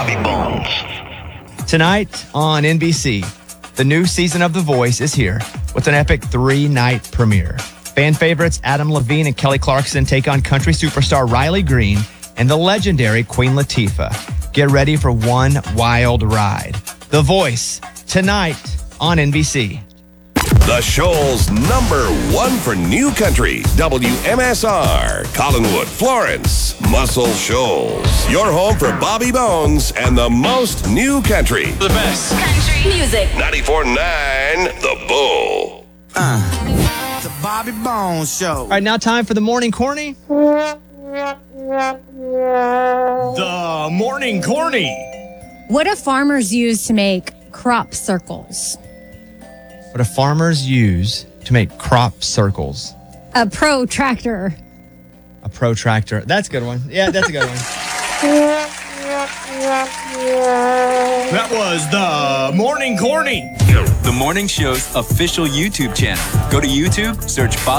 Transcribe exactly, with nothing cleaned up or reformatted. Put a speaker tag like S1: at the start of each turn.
S1: Bobby Bones.
S2: Tonight on N B C, the new season of The Voice is here with an epic three-night premiere. Fan favorites Adam Levine and Kelly Clarkson take on country superstar Riley Green and the legendary Queen Latifah. Get ready for one wild ride. The Voice, tonight on N B C.
S3: The Shoals number one for new country, W M S R, Collinwood, Florence, Muscle Shoals. Your home for Bobby Bones and the most new country.
S4: The best
S5: country music.
S3: ninety-four point nine The Bull.
S6: Uh, the Bobby Bones Show.
S2: All right, now time for the Morning Corny. The Morning Corny.
S7: What do farmers use to make crop circles?
S2: What do farmers use to make crop circles?
S7: A protractor.
S2: A protractor. That's a good one. Yeah, that's a good one. That was the Morning Corny.
S4: The morning show's official YouTube channel. Go to YouTube, search Bobby